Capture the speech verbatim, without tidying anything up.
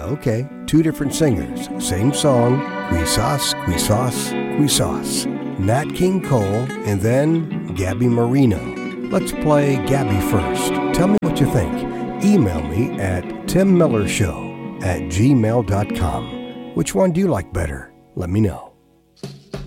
Okay, two different singers, same song, Quizás, Quizás, Quizás. Nat King Cole and then Gabby Marino. Let's play Gabby first. Tell me what you think. Email me at timmillershow at gmail dot com. Which one do you like better? Let me know.